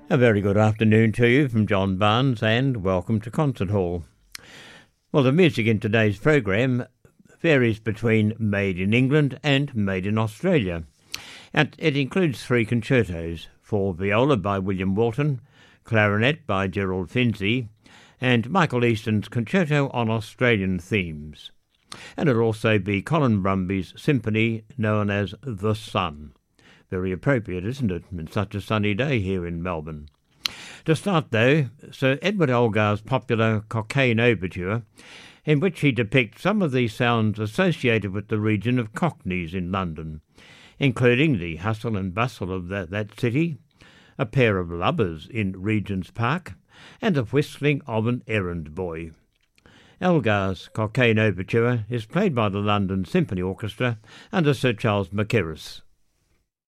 A very good afternoon to you from John Barnes and welcome to Concert Hall. Well, the music in today's program varies between Made in England and Made in Australia. And it includes 3 concertos, for viola by William Walton, clarinet by Gerald Finzi, and Michael Easton's concerto on Australian themes. And it'll also be Colin Brumby's symphony known as The Sun. Very appropriate, isn't it, in such a sunny day here in Melbourne. To start, though, Sir Edward Elgar's popular Cockaigne Overture, in which he depicts some of the sounds associated with the region of Cockneys in London, including the hustle and bustle of that city, a pair of lubbers in Regent's Park, and the whistling of an errand boy. Elgar's Cockaigne Overture is played by the London Symphony Orchestra under Sir Charles Mackerras.